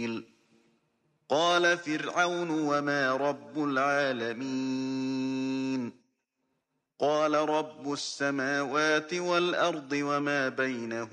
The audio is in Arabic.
قال فرعون وما رب العالمين قال رب السماوات والأرض وما بينهما